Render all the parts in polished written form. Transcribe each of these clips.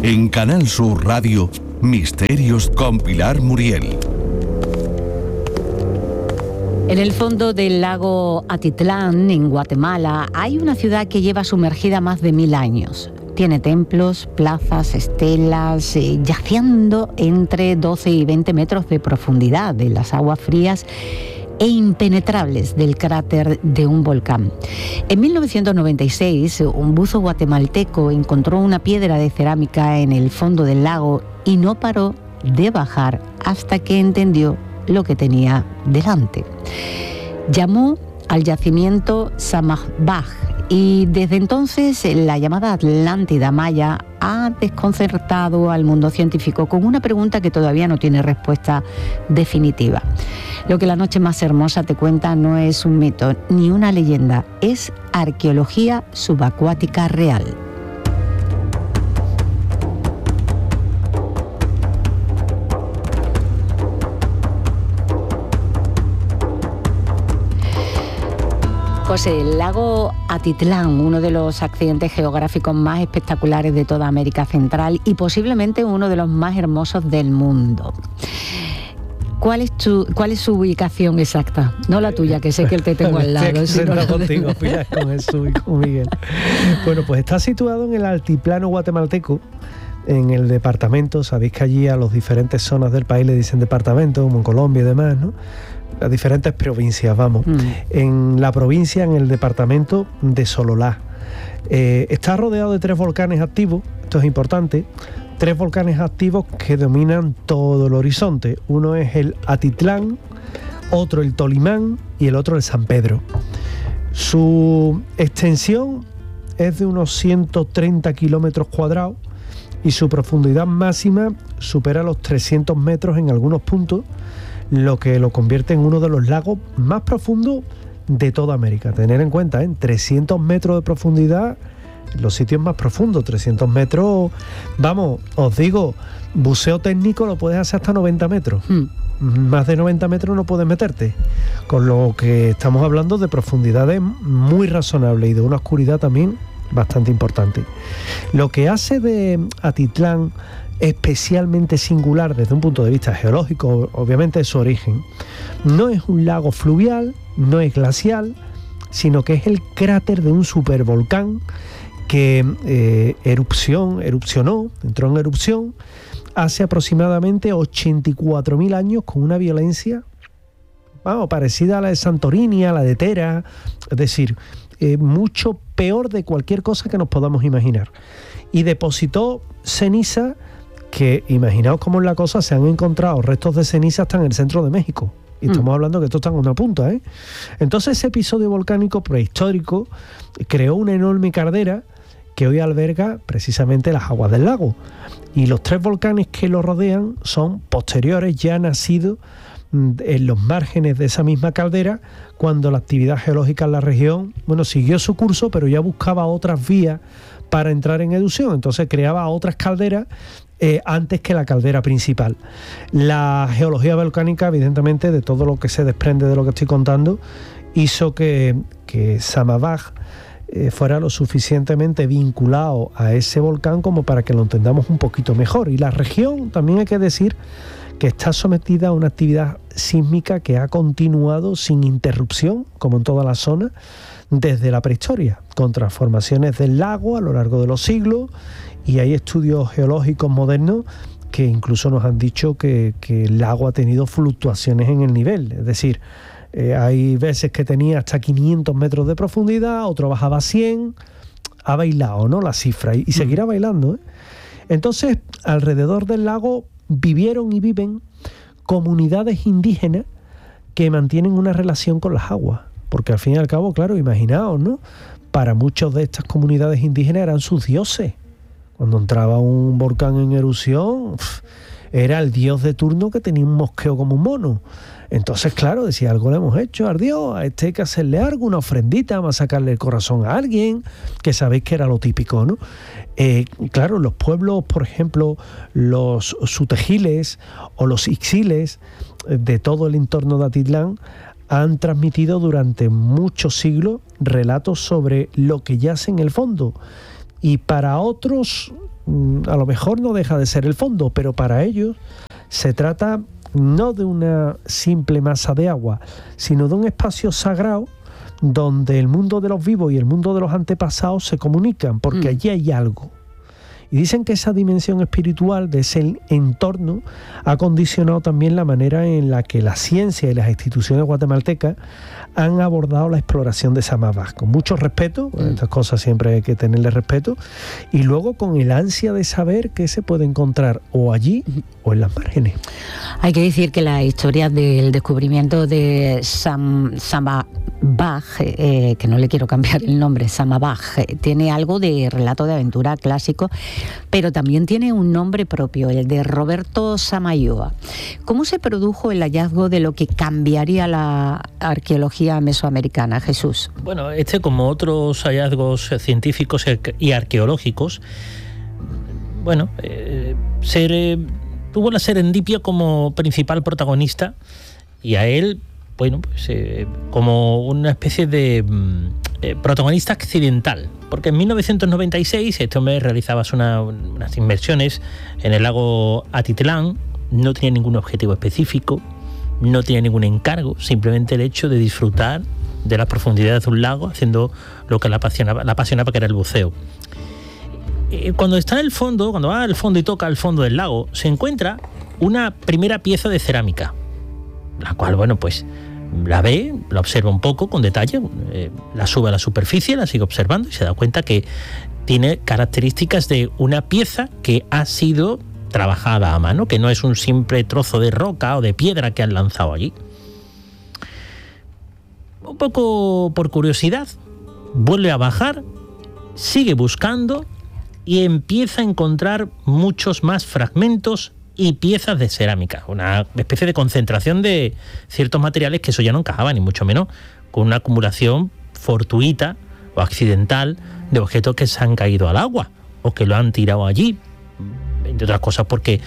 En Canal Sur Radio, Misterios con Pilar Muriel. En el fondo del lago Atitlán, en Guatemala, hay una ciudad que lleva sumergida más de 1000 años. Tiene templos, plazas, estelas, yaciendo entre 12 y 20 metros de profundidad de las aguas frías e impenetrables del cráter de un volcán. En 1996, un buzo guatemalteco encontró una piedra de cerámica en el fondo del lago y no paró de bajar hasta que entendió lo que tenía delante. Llamó al yacimiento Samajbaj y desde entonces la llamada Atlántida Maya ha desconcertado al mundo científico con una pregunta que todavía no tiene respuesta definitiva. Lo que La Noche Más Hermosa te cuenta no es un mito ni una leyenda, es arqueología subacuática real. Pues el lago Atitlán, uno de los accidentes geográficos más espectaculares de toda América Central y posiblemente uno de los más hermosos del mundo. ¿Cuál es su ubicación exacta? No la tuya, que sé que te tengo al lado. Sino contigo, Pilar, con Jesús y con Miguel. Bueno, pues está situado en el altiplano guatemalteco, en el departamento. Sabéis que allí a las diferentes zonas del país le dicen departamento, como en Colombia y demás, ¿no? Las diferentes provincias, vamos. En la provincia, en el departamento de Sololá. Está rodeado de 3 volcanes activos, esto es importante. 3 volcanes activos que dominan todo el horizonte. Uno es el Atitlán, otro el Tolimán y el otro el San Pedro. Su extensión es de unos 130 kilómetros cuadrados y su profundidad máxima supera los 300 metros en algunos puntos, lo que lo convierte en uno de los lagos más profundos de toda América. Tener en cuenta, 300 metros de profundidad, los sitios más profundos, 300 metros, vamos, os digo, buceo técnico lo puedes hacer hasta 90 metros. Más de 90 metros no puedes meterte, con lo que estamos hablando de profundidades muy razonables y de una oscuridad también bastante importante. Lo que hace de Atitlán especialmente singular desde un punto de vista geológico, obviamente, es su origen. No es un lago fluvial, no es glacial, sino que es el cráter de un supervolcán que erupcionó, entró en erupción hace aproximadamente 84.000 años con una violencia, parecida a la de Santorini, a la de Tera, es decir, mucho peor de cualquier cosa que nos podamos imaginar. Y depositó ceniza que, imaginaos cómo es la cosa, se han encontrado restos de ceniza hasta en el centro de México. Y estamos hablando que esto está en una punta, ¿eh? Entonces ese episodio volcánico prehistórico creó una enorme caldera que hoy alberga precisamente las aguas del lago. Y los 3 volcanes que lo rodean son posteriores, ya nacidos en los márgenes de esa misma caldera, cuando la actividad geológica en la región, siguió su curso, pero ya buscaba otras vías para entrar en erupción. Entonces creaba otras calderas antes que la caldera principal. La geología volcánica, evidentemente, de todo lo que se desprende de lo que estoy contando, hizo que Samajbaj fuera lo suficientemente vinculado a ese volcán como para que lo entendamos un poquito mejor. Y la región, también hay que decir, que está sometida a una actividad sísmica que ha continuado sin interrupción, como en toda la zona, desde la prehistoria, con transformaciones del lago a lo largo de los siglos, y hay estudios geológicos modernos que incluso nos han dicho que el lago ha tenido fluctuaciones en el nivel, es decir, hay veces que tenía hasta 500 metros de profundidad, otro bajaba a 100, ha bailado, ¿no?, la cifra, y seguirá bailando, ¿eh? Entonces, alrededor del lago vivieron y viven comunidades indígenas que mantienen una relación con las aguas, porque al fin y al cabo, claro, imaginaos, ¿no?, para muchos de estas comunidades indígenas eran sus dioses. Cuando entraba un volcán en erupción, era el dios de turno que tenía un mosqueo como un mono. Entonces, claro, decía, algo le hemos hecho al dios, a este hay que hacerle algo, una ofrendita, vamos a sacarle el corazón a alguien, que sabéis que era lo típico, ¿no? Claro, los pueblos, por ejemplo, los sutejiles o los ixiles de todo el entorno de Atitlán han transmitido durante muchos siglos relatos sobre lo que yace en el fondo. Y para otros, a lo mejor no deja de ser el fondo, pero para ellos se trata no de una simple masa de agua, sino de un espacio sagrado donde el mundo de los vivos y el mundo de los antepasados se comunican, porque allí hay algo. Y dicen que esa dimensión espiritual de ese entorno ha condicionado también la manera en la que la ciencia y las instituciones guatemaltecas han abordado la exploración de Samabaj, con mucho respeto, estas cosas siempre hay que tenerle respeto, y luego con el ansia de saber qué se puede encontrar o allí o en las márgenes. Hay que decir que la historia del descubrimiento de Samabaj, que no le quiero cambiar el nombre, Samabaj, tiene algo de relato de aventura clásico, pero también tiene un nombre propio, el de Roberto Samayoa. ¿Cómo se produjo el hallazgo de lo que cambiaría la arqueología mesoamericana, Jesús? Bueno, como otros hallazgos científicos y arqueológicos, bueno, tuvo la serendipia como principal protagonista, y a él, bueno, pues como una especie de protagonista accidental, porque en 1996 este hombre realizaba unas inmersiones en el lago Atitlán. No tenía ningún objetivo específico, no tenía ningún encargo, simplemente el hecho de disfrutar de las profundidades de un lago, haciendo lo que la apasionaba, que era el buceo. Cuando está en el fondo, cuando va al fondo y toca el fondo del lago, se encuentra una primera pieza de cerámica, la cual, bueno, pues la ve, la observa un poco con detalle, la sube a la superficie, la sigue observando y se da cuenta que tiene características de una pieza que ha sido trabajada a mano, que no es un simple trozo de roca o de piedra que han lanzado allí. Un poco por curiosidad, vuelve a bajar, sigue buscando y empieza a encontrar muchos más fragmentos y piezas de cerámica, una especie de concentración de ciertos materiales que eso ya no encajaba, ni mucho menos con una acumulación fortuita o accidental de objetos que se han caído al agua o que lo han tirado allí, entre otras cosas porque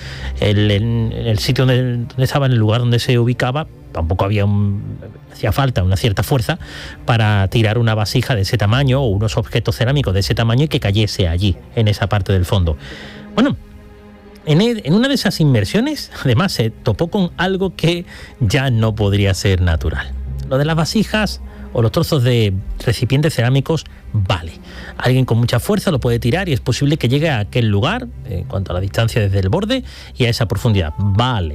en el sitio donde estaba, en el lugar donde se ubicaba, tampoco hacía falta una cierta fuerza para tirar una vasija de ese tamaño o unos objetos cerámicos de ese tamaño y que cayese allí, en esa parte del fondo. Bueno, en una de esas inmersiones, además, se topó con algo que ya no podría ser natural. Lo de las vasijas o los trozos de recipientes cerámicos, vale. Alguien con mucha fuerza lo puede tirar y es posible que llegue a aquel lugar, en cuanto a la distancia desde el borde y a esa profundidad, vale.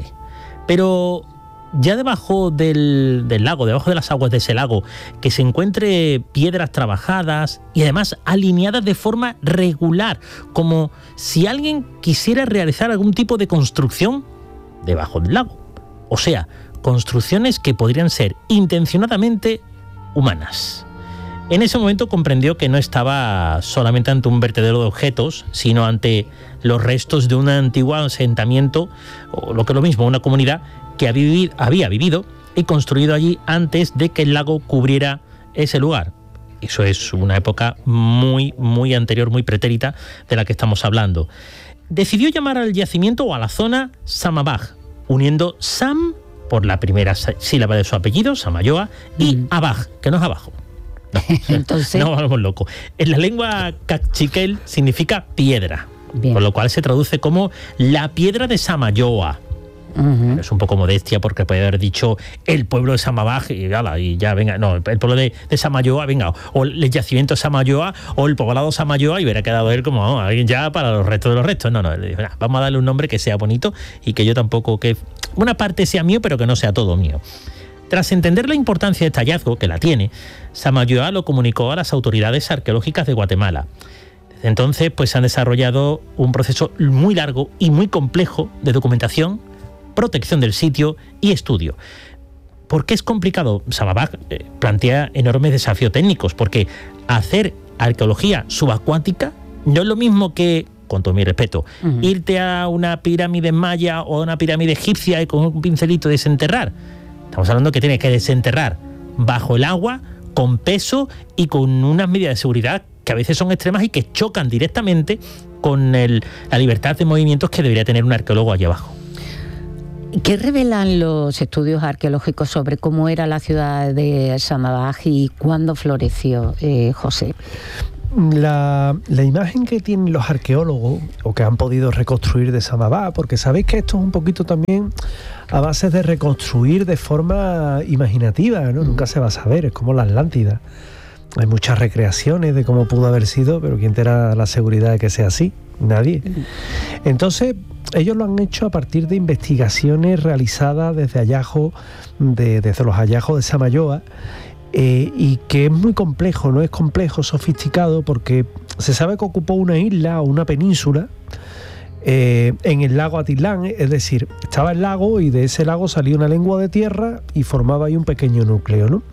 Pero ya debajo del lago, debajo de las aguas de ese lago, que se encuentre piedras trabajadas y además alineadas de forma regular, como si alguien quisiera realizar algún tipo de construcción debajo del lago. O sea, construcciones que podrían ser intencionadamente humanas. En ese momento comprendió que no estaba solamente ante un vertedero de objetos, sino ante los restos de un antiguo asentamiento, o lo que es lo mismo, una comunidad que había vivido y construido allí antes de que el lago cubriera ese lugar. Eso es una época muy, muy anterior, muy pretérita de la que estamos hablando. Decidió llamar al yacimiento o a la zona Samabaj, uniendo Sam por la primera sílaba de su apellido, Samayoa, y Abaj, que no es abajo. No, entonces, no vamos locos. En la lengua cachiquel significa piedra, bien, con lo cual se traduce como la piedra de Samayoa. Es un poco modestia porque puede haber dicho el pueblo de Samabaj y ya venga, no, el pueblo de Samayoa, venga, o el yacimiento de Samayoa o el poblado Samayoa, y hubiera quedado él como alguien ya para los restos de los restos. No, le dijo, vamos a darle un nombre que sea bonito y que yo tampoco, que una parte sea mío pero que no sea todo mío. Tras entender la importancia de este hallazgo, que la tiene, Samayoa lo comunicó a las autoridades arqueológicas de Guatemala. Desde entonces pues se han desarrollado un proceso muy largo y muy complejo de documentación, protección del sitio y estudio. ¿Por qué es complicado? Samabaj plantea enormes desafíos técnicos, porque hacer arqueología subacuática no es lo mismo que, con todo mi respeto, irte a una pirámide maya o a una pirámide egipcia y con un pincelito desenterrar. Estamos hablando que tienes que desenterrar bajo el agua, con peso y con unas medidas de seguridad que a veces son extremas y que chocan directamente con la libertad de movimientos que debería tener un arqueólogo allí abajo. ¿Qué revelan los estudios arqueológicos sobre cómo era la ciudad de Samabaj y cuándo floreció, José? la imagen que tienen los arqueólogos o que han podido reconstruir de Samabá, porque sabéis que esto es un poquito también a base de reconstruir de forma imaginativa, ¿no? Nunca se va a saber, es como la Atlántida. Hay muchas recreaciones de cómo pudo haber sido, pero ¿quién te da la seguridad de que sea así? Nadie. Entonces, ellos lo han hecho a partir de investigaciones realizadas desde los hallazgos de Samayoa, y que es muy complejo, no es complejo, sofisticado, porque se sabe que ocupó una isla o una península en el lago Atitlán, es decir, estaba el lago y de ese lago salía una lengua de tierra y formaba ahí un pequeño núcleo, ¿no?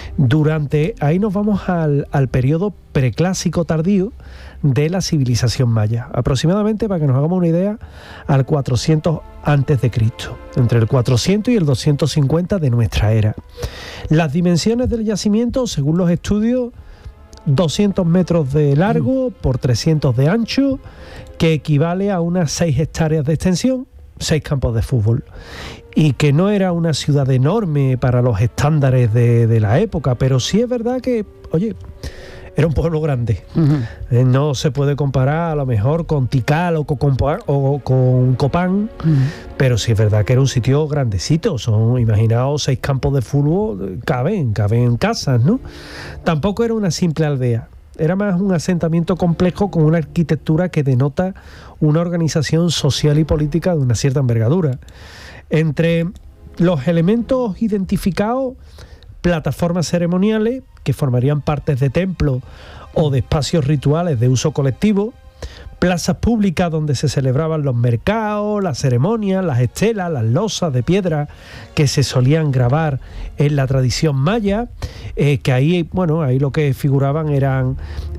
Ahí nos vamos al periodo preclásico tardío de la civilización maya, aproximadamente, para que nos hagamos una idea, al 400 antes de Cristo, entre el 400 y el 250 de nuestra era. Las dimensiones del yacimiento, según los estudios, 200 metros de largo por 300 de ancho, que equivale a unas 6 hectáreas de extensión, 6 campos de fútbol. Y que no era una ciudad enorme para los estándares de la época, pero sí es verdad que, oye, era un pueblo grande. Uh-huh. No se puede comparar a lo mejor con Tikal o con Copán, pero sí es verdad que era un sitio grandecito. Imaginaos 6 campos de fútbol, caben casas, ¿no? Tampoco era una simple aldea. Era más un asentamiento complejo con una arquitectura que denota una organización social y política de una cierta envergadura. Entre los elementos identificados, plataformas ceremoniales que formarían partes de templos o de espacios rituales de uso colectivo, plazas públicas donde se celebraban los mercados, las ceremonias, las estelas, las losas de piedra que se solían grabar en la tradición maya, que ahí lo que figuraban eran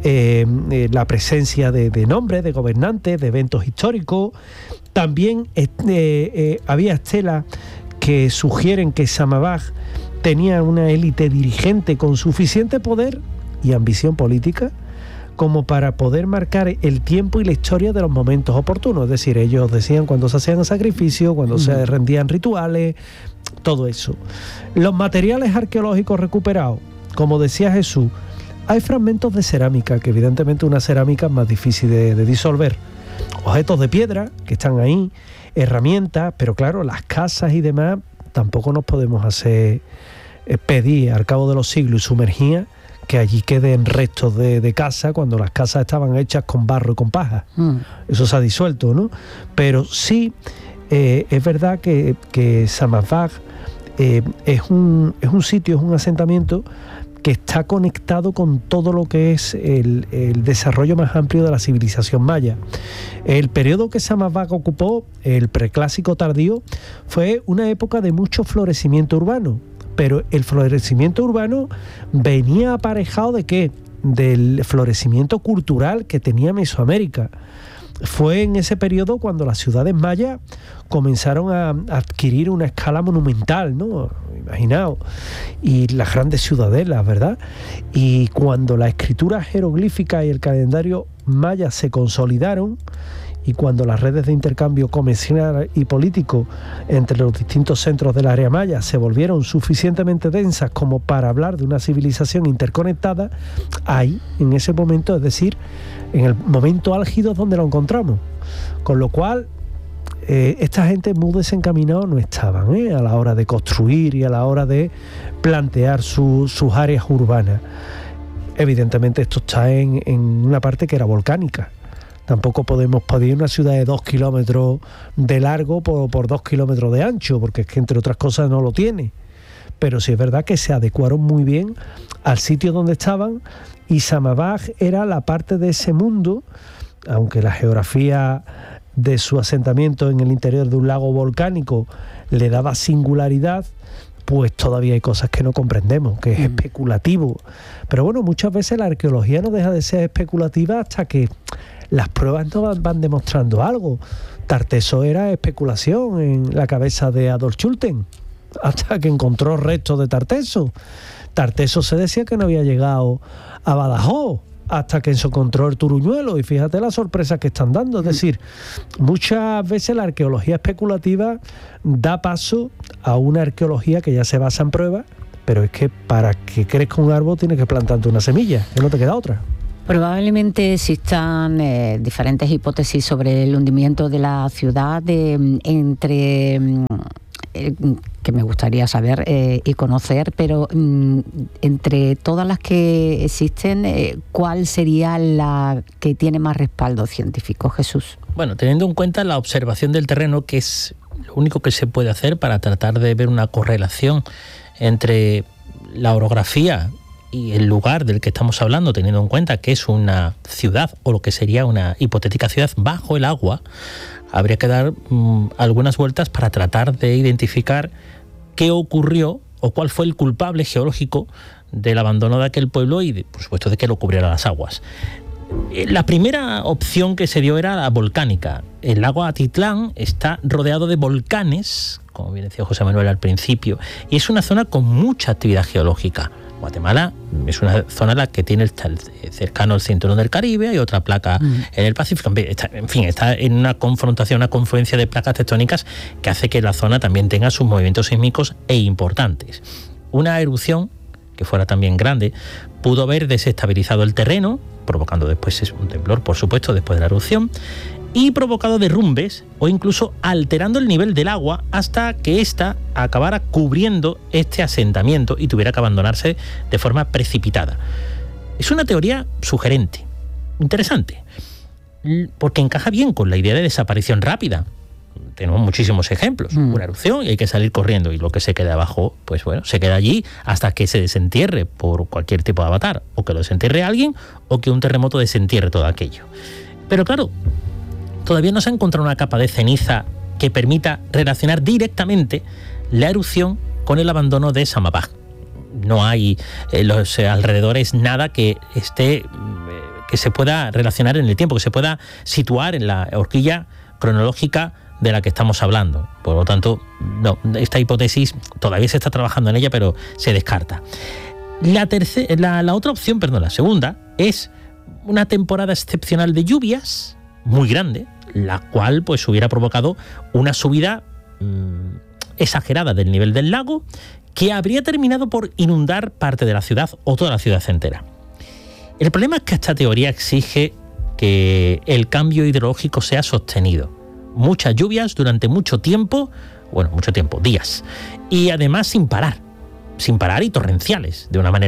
la presencia de nombres, de gobernantes, de eventos históricos. También había estelas que sugieren que Samabaj tenía una élite dirigente con suficiente poder y ambición política como para poder marcar el tiempo y la historia de los momentos oportunos. Es decir, ellos decían cuando se hacían sacrificios, cuando se rendían rituales, todo eso. Los materiales arqueológicos recuperados, como decía Jesús, hay fragmentos de cerámica, que evidentemente una cerámica es más difícil de disolver. Objetos de piedra que están ahí, herramientas, pero claro, las casas y demás tampoco nos podemos pedir al cabo de los siglos y sumergidas que allí queden restos de casa cuando las casas estaban hechas con barro y con paja. Eso se ha disuelto, ¿no? Pero sí, es verdad que Samabaj es un sitio, es un asentamiento que está conectado con todo lo que es el desarrollo más amplio de la civilización maya. El periodo que Samabaj ocupó, el preclásico tardío, fue una época de mucho florecimiento urbano, pero el florecimiento urbano venía aparejado ¿de qué? Del florecimiento cultural que tenía Mesoamérica. Fue en ese periodo cuando las ciudades mayas comenzaron a adquirir una escala monumental, ¿no? Imaginaos, y las grandes ciudadelas, ¿verdad? Y cuando la escritura jeroglífica y el calendario maya se consolidaron, y cuando las redes de intercambio comercial y político entre los distintos centros del área maya se volvieron suficientemente densas como para hablar de una civilización interconectada, ahí, en ese momento, es decir, en el momento álgido es donde lo encontramos. Con lo cual, esta gente muy desencaminada no estaban a la hora de construir y a la hora de plantear sus áreas urbanas. Evidentemente esto está en una parte que era volcánica. Tampoco podemos pedir una ciudad de 2 kilómetros de largo por 2 kilómetros de ancho, porque es que entre otras cosas no lo tiene. Pero sí es verdad que se adecuaron muy bien al sitio donde estaban, y Samabaj era la parte de ese mundo, aunque la geografía de su asentamiento en el interior de un lago volcánico le daba singularidad, pues todavía hay cosas que no comprendemos, que es especulativo. Pero bueno, muchas veces la arqueología no deja de ser especulativa hasta que las pruebas no van demostrando algo. Tarteso era especulación en la cabeza de Adolf Schulten, hasta que encontró restos de Tarteso. Tarteso se decía que no había llegado a Badajoz hasta que se encontró el Turuñuelo, y fíjate las sorpresas que están dando. Es decir, muchas veces la arqueología especulativa da paso a una arqueología que ya se basa en pruebas, pero es que para que crezca un árbol tienes que plantarte una semilla, que no te queda otra. Probablemente existan diferentes hipótesis sobre el hundimiento de la ciudad, que me gustaría saber y conocer, pero entre todas las que existen, ¿cuál sería la que tiene más respaldo científico, Jesús? Bueno, teniendo en cuenta la observación del terreno, que es lo único que se puede hacer para tratar de ver una correlación entre la orografía y el lugar del que estamos hablando, teniendo en cuenta que es una ciudad o lo que sería una hipotética ciudad bajo el agua, habría que dar algunas vueltas para tratar de identificar qué ocurrió o cuál fue el culpable geológico del abandono de aquel pueblo y, por supuesto, de que lo cubriera las aguas. La primera opción que se dio era la volcánica. El lago Atitlán está rodeado de volcanes, como bien decía José Manuel al principio, y es una zona con mucha actividad geológica. Guatemala es una zona en la que tiene cercano al cinturón del Caribe, hay otra placa en el Pacífico, está en una confrontación, una confluencia de placas tectónicas que hace que la zona también tenga sus movimientos sísmicos importantes. Una erupción que fuera también grande pudo haber desestabilizado el terreno, provocando después un temblor, por supuesto, después de la erupción, y provocado derrumbes o incluso alterando el nivel del agua hasta que ésta acabara cubriendo este asentamiento y tuviera que abandonarse de forma precipitada. Es una teoría sugerente, interesante, porque encaja bien con la idea de desaparición rápida. Tenemos muchísimos ejemplos. Una erupción y hay que salir corriendo, y lo que se queda abajo, pues bueno, se queda allí hasta que se desentierre por cualquier tipo de avatar, o que lo desentierre alguien, o que un terremoto desentierre todo aquello. Pero claro, todavía no se ha encontrado una capa de ceniza que permita relacionar directamente la erupción con el abandono de Samabaj. No hay en los alrededores nada que se pueda relacionar en el tiempo, que se pueda situar en la horquilla cronológica de la que estamos hablando. Por lo tanto, no, esta hipótesis todavía se está trabajando en ella, pero se descarta. La otra opción, la segunda, es una temporada excepcional de lluvias muy grande, la cual pues hubiera provocado una subida exagerada del nivel del lago, que habría terminado por inundar parte de la ciudad o toda la ciudad entera. El problema es que esta teoría exige que el cambio hidrológico sea sostenido. Muchas lluvias durante mucho tiempo, días, y además sin parar y torrenciales,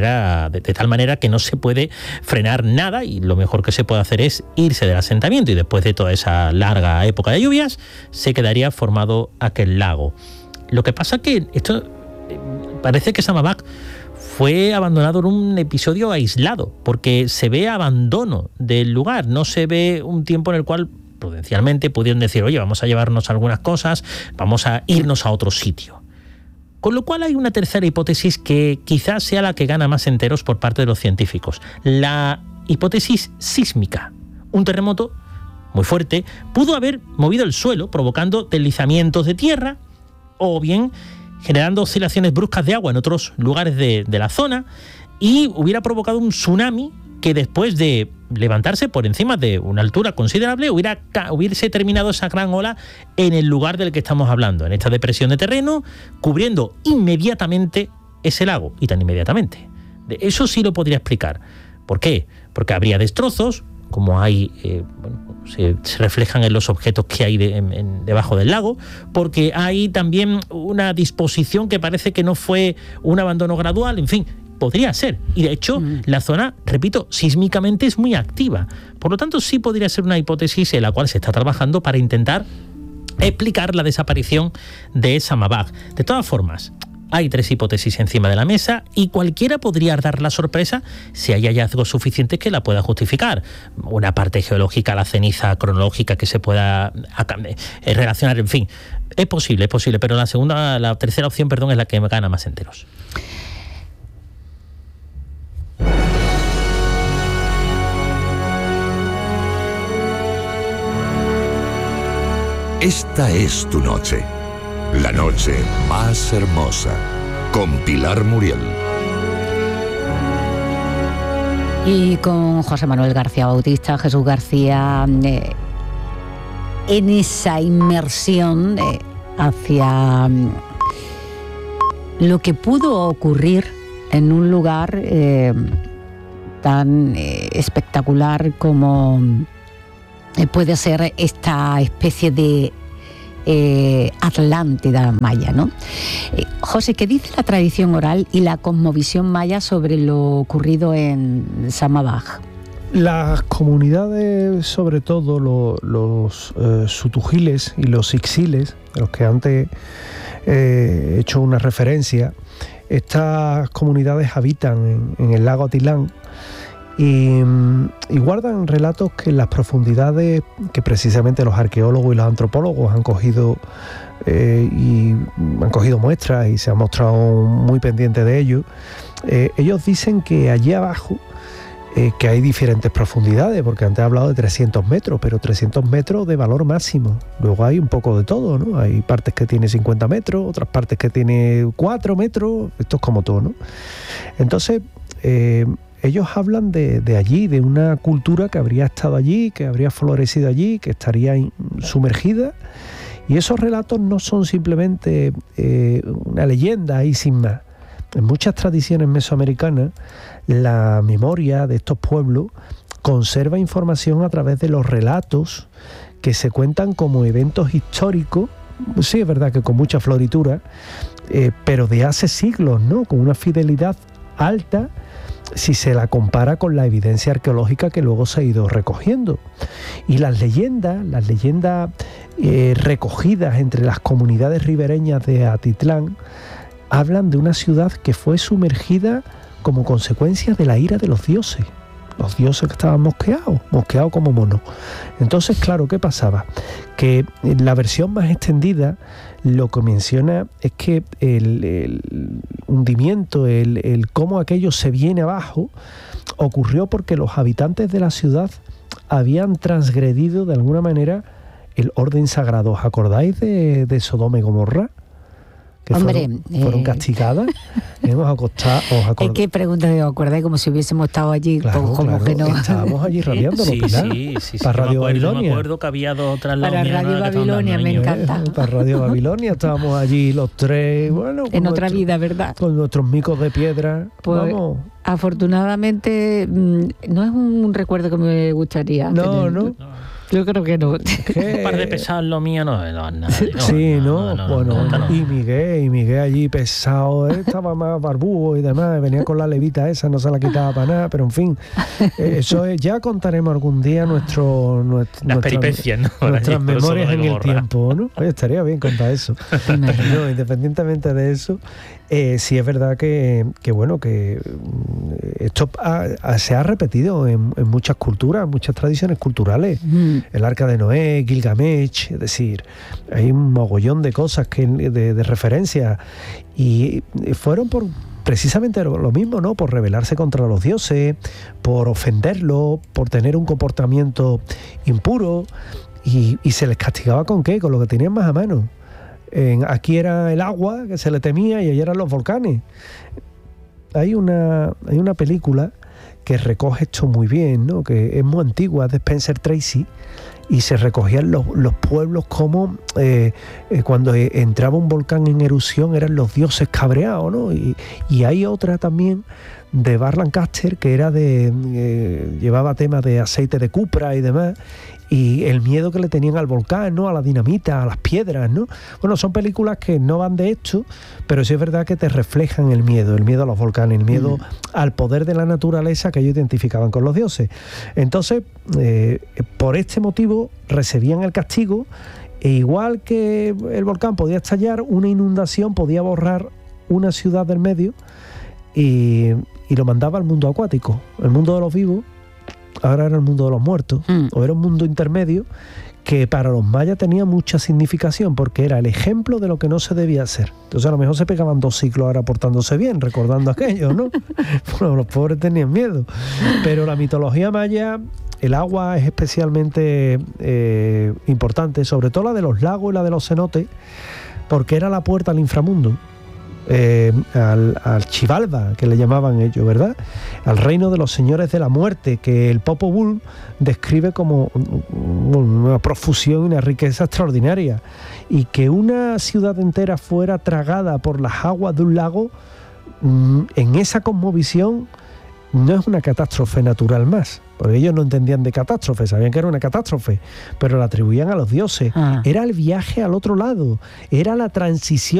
de tal manera que no se puede frenar nada, y lo mejor que se puede hacer es irse del asentamiento, y después de toda esa larga época de lluvias se quedaría formado aquel lago. Lo que pasa que esto parece que Samabaj fue abandonado en un episodio aislado, porque se ve abandono del lugar, no se ve un tiempo en el cual prudencialmente pudieron decir, oye, vamos a llevarnos algunas cosas, vamos a irnos a otro sitio. Con lo cual hay una tercera hipótesis que quizás sea la que gana más enteros por parte de los científicos. La hipótesis sísmica. Un terremoto muy fuerte pudo haber movido el suelo, provocando deslizamientos de tierra, o bien generando oscilaciones bruscas de agua en otros lugares de la zona, y hubiera provocado un tsunami que, después de levantarse por encima de una altura considerable, hubiese terminado esa gran ola en el lugar del que estamos hablando, en esta depresión de terreno, cubriendo inmediatamente ese lago, y tan inmediatamente. Eso sí lo podría explicar. ¿Por qué? Porque habría destrozos, como hay, se reflejan en los objetos que hay debajo del lago, porque hay también una disposición que parece que no fue un abandono gradual, en fin. Podría ser, y de hecho la zona, repito, sísmicamente es muy activa. Por lo tanto, sí podría ser una hipótesis en la cual se está trabajando para intentar explicar la desaparición de Samabaj. De todas formas, hay tres hipótesis encima de la mesa, y cualquiera podría dar la sorpresa si hay hallazgos suficientes que la pueda justificar. Una parte geológica, la ceniza cronológica que se pueda relacionar, en fin. Es posible, pero la tercera opción, es la que me gana más enteros. Esta es tu noche, la noche más hermosa, con Pilar Muriel. Y con José Manuel García Bautista, Jesús García, en esa inmersión hacia lo que pudo ocurrir en un lugar tan espectacular como puede ser esta especie de Atlántida maya, ¿no? José, ¿qué dice la tradición oral y la cosmovisión maya sobre lo ocurrido en Samabaj? Las comunidades, sobre todo los sutujiles y los ixiles, de los que antes he hecho una referencia, estas comunidades habitan en el lago Atitlán y guardan relatos que en las profundidades que precisamente los arqueólogos y los antropólogos han cogido y han cogido muestras y se han mostrado muy pendientes de ello. Ellos dicen que allí abajo que hay diferentes profundidades, porque antes he hablado de 300 metros, pero 300 metros de valor máximo. Luego hay un poco de todo, ¿no? Hay partes que tiene 50 metros, otras partes que tiene 4 metros, esto es como todo, ¿no? Entonces, ellos hablan de allí, de una cultura que habría estado allí, que habría florecido allí, que estaría sumergida, y esos relatos no son simplemente una leyenda ahí sin más. En muchas tradiciones mesoamericanas, la memoria de estos pueblos conserva información a través de los relatos que se cuentan como eventos históricos, sí es verdad que con mucha floritura, pero de hace siglos, ¿no? Con una fidelidad alta si se la compara con la evidencia arqueológica que luego se ha ido recogiendo. Y las leyendas recogidas entre las comunidades ribereñas de Atitlán hablan de una ciudad que fue sumergida como consecuencia de la ira de los dioses que estaban mosqueados como monos. Entonces, claro, ¿qué pasaba? Que en la versión más extendida lo que menciona es que el hundimiento, el cómo aquello se viene abajo, ocurrió porque los habitantes de la ciudad habían transgredido de alguna manera el orden sagrado. ¿Os acordáis de Sodoma y Gomorra? Que hombre, fueron castigadas. Es que preguntas de acordáis como si hubiésemos estado allí, claro, como claro, que no. Estábamos allí rabiando, sí, Pilar, sí, para Radio Babilonia. Yo me acuerdo que había dos otras para Radio Babilonia, me encanta. Para Radio Babilonia estábamos allí los tres, bueno, en otra vida, ¿verdad? Con nuestros micos de piedra. Pues, vamos. Afortunadamente no es un recuerdo que me gustaría tener. No. Yo creo que no. Un par de pesados lo mío no es nada. Sí, ¿no? Bueno, y Miguel allí pesado, estaba más barbudo y demás, venía con la levita esa, no se la quitaba para nada, pero en fin, eso es, ya contaremos algún día las peripecias, ¿no? Nuestras memorias en el tiempo, ¿no? Oye, estaría bien contar eso. No, independientemente de eso, sí es verdad que bueno, que esto se ha repetido en muchas culturas, muchas tradiciones culturales. El Arca de Noé, Gilgamesh, es decir, hay un mogollón de cosas de referencia y fueron por precisamente lo mismo, ¿no? Por rebelarse contra los dioses, por ofenderlos, por tener un comportamiento impuro y se les castigaba ¿con qué? Con lo que tenían más a mano. Aquí era el agua que se le temía y allá eran los volcanes. Hay una película que recoge esto muy bien, ¿no? Que es muy antigua, de Spencer Tracy, y se recogían los pueblos como cuando entraba un volcán en erupción eran los dioses cabreados, ¿no? Y hay otra también de Bar Lancaster que era llevaba temas de aceite de cupra y demás, y el miedo que le tenían al volcán, ¿no? A la dinamita, a las piedras, ¿no? Bueno, son películas que no van de esto, pero sí es verdad que te reflejan el miedo a los volcanes, el miedo al poder de la naturaleza que ellos identificaban con los dioses. Entonces, por este motivo recibían el castigo, e igual que el volcán podía estallar, una inundación podía borrar una ciudad del medio y lo mandaba al mundo acuático, el mundo de los vivos. Ahora era el mundo de los muertos, o era un mundo intermedio que para los mayas tenía mucha significación porque era el ejemplo de lo que no se debía hacer. Entonces a lo mejor se pegaban 2 siglos ahora portándose bien, recordando aquello, ¿no? Bueno, los pobres tenían miedo. Pero la mitología maya, el agua es especialmente importante, sobre todo la de los lagos y la de los cenotes, porque era la puerta al inframundo. Al Xibalba, que le llamaban ellos, ¿verdad? Al reino de los señores de la muerte, que el Popol Vuh describe como una profusión y una riqueza extraordinaria, y que una ciudad entera fuera tragada por las aguas de un lago, en esa cosmovisión no es una catástrofe natural más, porque ellos no entendían de catástrofe, sabían que era una catástrofe, pero la atribuían a los dioses. Era el viaje al otro lado, era la transición